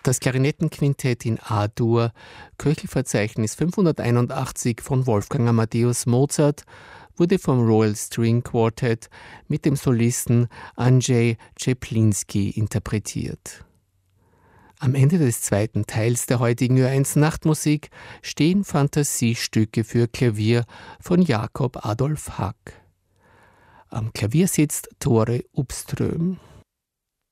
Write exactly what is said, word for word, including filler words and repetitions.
Das Klarinettenquintett in A-Dur, Köchelverzeichnis fünfhunderteinundachtzig von Wolfgang Amadeus Mozart, wurde vom Royal String Quartet mit dem Solisten Andrzej Czeplinski interpretiert. Am Ende des zweiten Teils der heutigen Ö eins Nachtmusik stehen Fantasiestücke für Klavier von Jakob Adolf Hack. Am Klavier sitzt Tore Uppström.